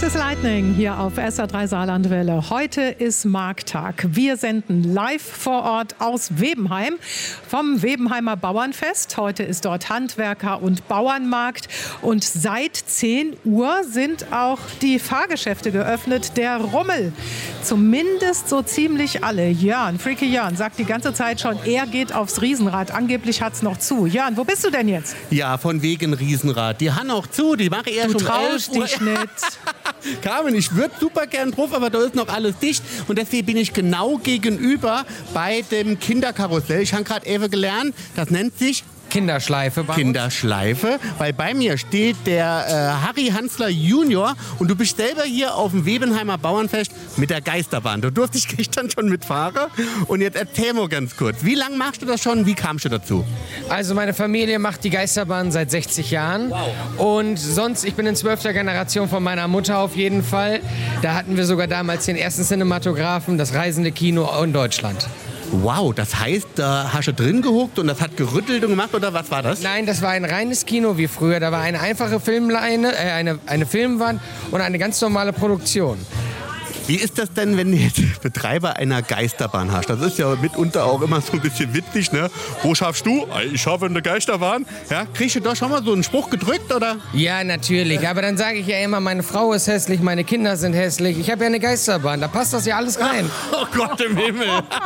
Texas Lightning hier auf SR3 Saarlandwelle. Heute ist Markttag. Wir senden live vor Ort aus Webenheim vom Webenheimer Bauernfest. Heute ist dort Handwerker- und Bauernmarkt. Und seit 10 Uhr sind auch die Fahrgeschäfte geöffnet. Der Rummel, zumindest so ziemlich alle. Jörn, Freaky Jörn, sagt die ganze Zeit schon, er geht aufs Riesenrad. Angeblich hat es noch zu. Jörn, wo bist du denn jetzt? Ja, von wegen Riesenrad. Die haben auch zu, die mache erst Du um 11 traust Uhr. dich nicht. Carmen, ich würde super gern drauf, aber da ist noch alles dicht. Und deswegen bin ich genau gegenüber bei dem Kinderkarussell. Ich habe gerade eben gelernt, das nennt sich Kinderschleife. Kinderschleife, weil bei mir steht der Harry Hansler Junior und du bist selber hier auf dem Webenheimer Bauernfest mit der Geisterbahn. Du durfte ich gestern schon mitfahren und jetzt erzähl mal ganz kurz, wie lange machst du das schon, wie kamst du dazu? Also meine Familie macht die Geisterbahn seit 60 Jahren. Wow. Und sonst, ich bin in 12. Generation von meiner Mutter auf jeden Fall. Da hatten wir sogar damals den ersten Cinematographen, das reisende Kino in Deutschland. Wow, das heißt, da hast du drin gehuckt und das hat gerüttelt und gemacht, oder was war das? Nein, das war ein reines Kino wie früher. Da war eine einfache Filmleine, eine Filmwand und eine ganz normale Produktion. Wie ist das denn, wenn du jetzt Betreiber einer Geisterbahn hast? Das ist ja mitunter auch immer so ein bisschen witzig, ne? Wo schaffst du? Ich schaffe eine Geisterbahn. Ja, kriegst du da schon mal so einen Spruch gedrückt, oder? Ja, natürlich. Aber dann sage ich ja immer, meine Frau ist hässlich, meine Kinder sind hässlich. Ich habe ja eine Geisterbahn, da passt das ja alles rein. Oh Gott im Himmel.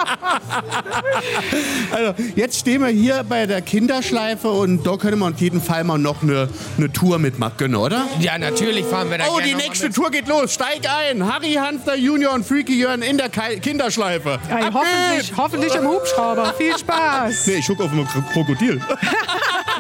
Also, jetzt stehen wir hier bei der Kinderschleife und da können wir auf jeden Fall mal noch eine Tour mitmachen, oder? Ja, natürlich fahren wir da Oh, gerne die noch mal nächste mit. Tour geht los. Steig ein. Harry Hansler Junior und Freaky Jörn in der Kinderschleife. Ey, Ab geht's. hoffentlich im Hubschrauber. Viel Spaß. Nee, ich gucke auf ein Krokodil.